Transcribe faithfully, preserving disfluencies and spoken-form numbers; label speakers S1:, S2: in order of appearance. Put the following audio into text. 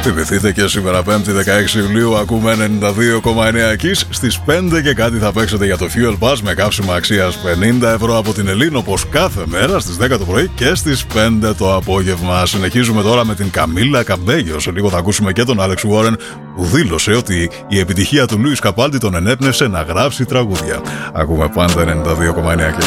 S1: Θυμηθείτε και σήμερα Πέμπτη δεκαέξι Ιουλίου ακούμε ενενήντα δύο κόμμα εννέα Kiss. Στις πέντε και κάτι θα παίξετε για το Fuel Pass με καύσιμα αξίας πενήντα ευρώ από την Ελλήνο, όπως κάθε μέρα στις δέκα το πρωί και στις πέντε το απόγευμα. Συνεχίζουμε τώρα με την Καμίλα Καμπέγιο. Σε λίγο θα ακούσουμε και τον Άλεξ Βόρεν, που δήλωσε ότι η επιτυχία του Λούις Καπάλντι τον ενέπνευσε να γράψει τραγούδια. Ακούμε πάντα ενενήντα δύο κόμμα εννέα Kiss.